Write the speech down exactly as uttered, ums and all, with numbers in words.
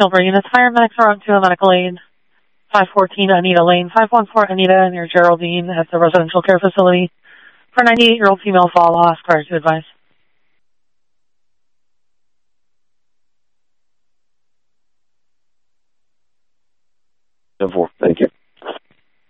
Millbrae units, paramedics are on to a medical aid. five fourteen Anita Lane, five one four Anita near Geraldine at the residential care facility for a ninety-eight-year-old female fall loss. Prior to advice. ten four, thank you.